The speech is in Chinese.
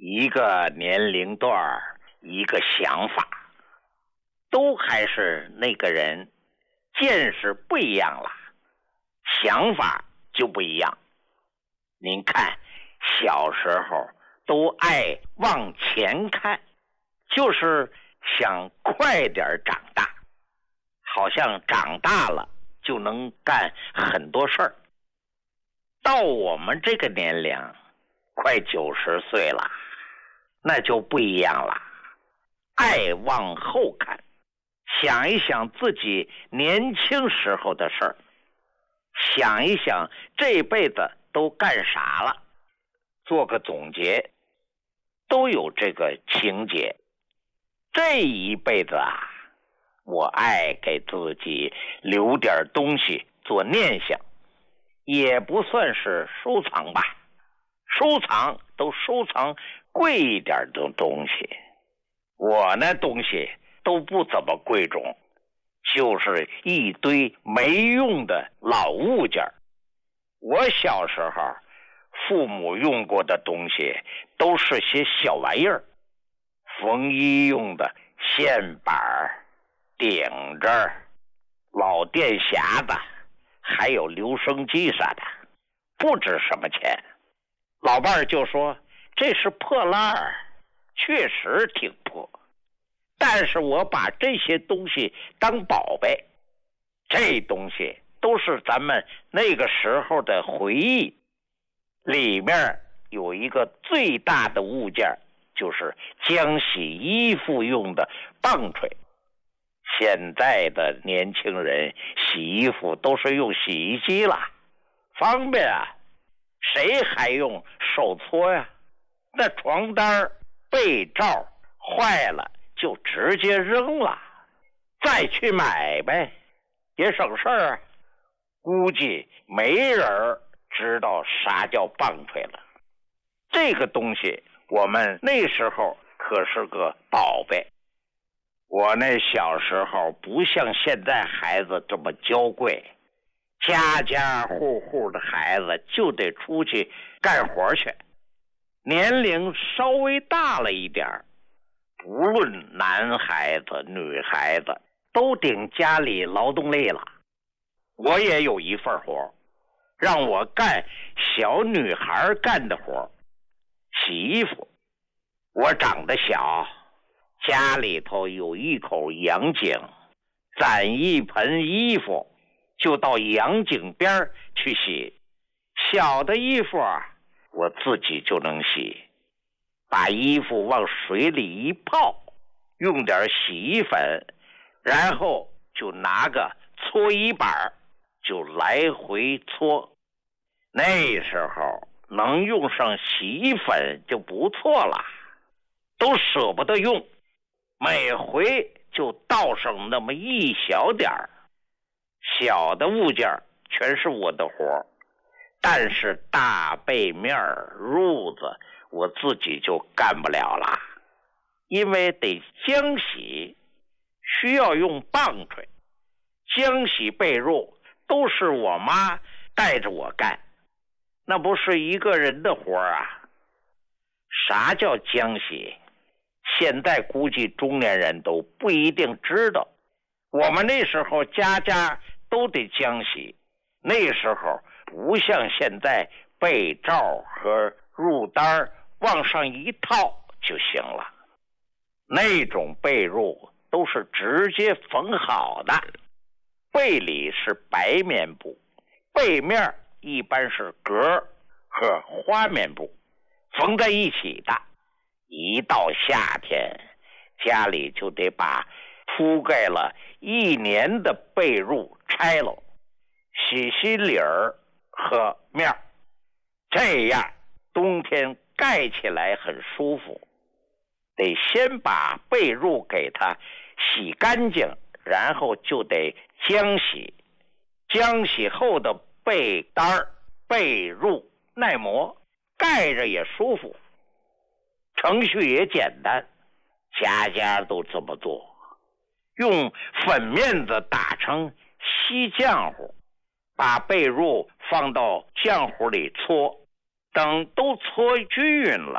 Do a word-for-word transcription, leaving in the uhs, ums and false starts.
一个年龄段，一个想法，都还是那个人，见识不一样了，想法就不一样。您看，小时候都爱往前看，就是想快点长大，好像长大了就能干很多事儿。到我们这个年龄，快九十岁了，那就不一样了，爱往后看，想一想自己年轻时候的事儿，想一想这辈子都干啥了，做个总结，都有这个情节。这一辈子啊，我爱给自己留点东西做念想，也不算是收藏吧，收藏都收藏贵一点的东西。我那东西都不怎么贵重，就是一堆没用的老物件。我小时候父母用过的东西都是些小玩意儿，缝衣用的线板、顶着、老电匣子，还有留声机啥的，不值什么钱。老伴儿就说这是破烂儿，确实挺破，但是我把这些东西当宝贝，这东西都是咱们那个时候的回忆。里面有一个最大的物件，就是浆洗衣服用的棒槌。现在的年轻人洗衣服都是用洗衣机了，方便啊，谁还用手搓呀？那床单被罩坏了就直接扔了，再去买呗，也省事儿啊。估计没人知道啥叫棒槌了。这个东西我们那时候可是个宝贝。我那小时候不像现在孩子这么娇贵，家家户户的孩子就得出去干活去。年龄稍微大了一点，不论男孩子女孩子都顶家里劳动力了。我也有一份活，让我干小女孩干的活，洗衣服。我长得小，家里头有一口洋井，攒一盆衣服就到洋井边去洗。小的衣服啊，我自己就能洗，把衣服往水里一泡，用点洗衣粉，然后就拿个搓衣板就来回搓。那时候能用上洗衣粉就不错了，都舍不得用，每回就倒上那么一小点儿。小的物件全是我的活，但是大背面褥子我自己就干不了了，因为得浆洗，需要用棒槌。浆洗被褥都是我妈带着我干，那不是一个人的活啊。啥叫浆洗？现在估计中年人都不一定知道。我们那时候家家都得浆洗，那时候不像现在被罩和褥单往上一套就行了，那种被褥都是直接缝好的，被里是白棉布，背面一般是格和花棉布缝在一起的。一到夏天，家里就得把铺盖了一年的被褥拆了，洗洗里儿和面，这样冬天盖起来很舒服。得先把被褥给它洗干净，然后就得浆洗。浆洗后的被单被褥耐磨，盖着也舒服，程序也简单，家家都这么做。用粉面子打成稀浆糊，把被褥放到浆糊里搓，等都搓均匀了，